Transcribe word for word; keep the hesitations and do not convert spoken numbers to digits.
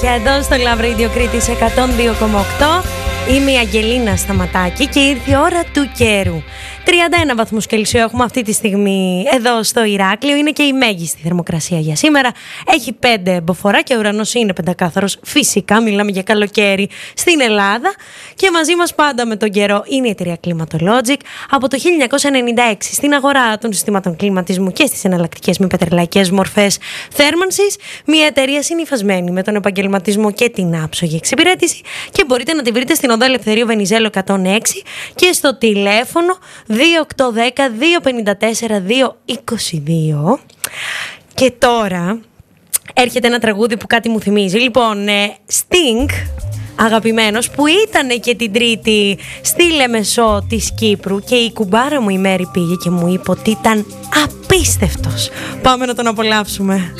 Και εδώ στο Love Radio Κρήτης εκατόν δύο κόμμα οκτώ είμαι η Αγγελίνα Σταματάκη και ήρθε η ώρα του καιρού. τριάντα ένα βαθμούς Κελσίου έχουμε αυτή τη στιγμή εδώ στο Ηράκλειο. Είναι και η μέγιστη θερμοκρασία για σήμερα. Έχει πέντε μποφόρ και ο ουρανός είναι πεντακάθαρος. Φυσικά μιλάμε για καλοκαίρι στην Ελλάδα. Και μαζί μας πάντα με τον καιρό είναι η εταιρεία Climatologic. Από το χίλια εννιακόσια ενενήντα έξι στην αγορά των συστήματων κλιματισμού και στις εναλλακτικές μη πετρελαϊκές μορφές θέρμανσης. Μια εταιρεία συνυφασμένη με τον επαγγελματισμό και την άψογη εξυπηρέτηση. Και μπορείτε να τη βρείτε στην οδό Ελευθερίου Βενιζέλου εκατόν έξι και στο τηλέφωνο δύο οκτώ ένα μηδέν δύο πέντε τέσσερα δύο είκοσι δύο. Και τώρα έρχεται ένα τραγούδι που κάτι μου θυμίζει. Λοιπόν, Sting, αγαπημένος, που ήταν και την Τρίτη στη Λεμεσό της Κύπρου και η κουμπάρα μου η Μέρη πήγε και μου είπε ότι ήταν απίστευτος. Πάμε να τον απολαύσουμε.